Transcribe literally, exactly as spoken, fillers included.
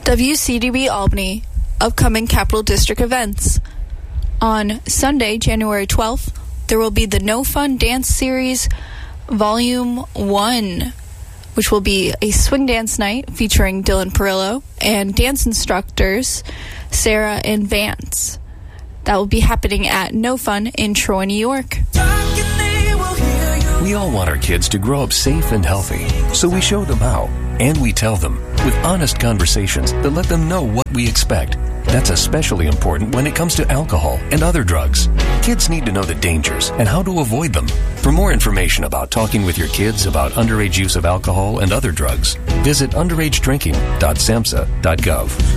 W C D B Albany, upcoming Capital District events. On Sunday, January twelfth, there will be the No Fun Dance Series Volume one, which will be a swing dance night featuring Dylan Perillo and dance instructors Sarah and Vance. That will be happening at No Fun in Troy, New York. We all want our kids to grow up safe and healthy, so we show them how, and we tell them with honest conversations that let them know what we expect. That's especially important when it comes to alcohol and other drugs. Kids need to know the dangers and how to avoid them. For more information about talking with your kids about underage use of alcohol and other drugs, visit underage drinking dot samhsa dot gov.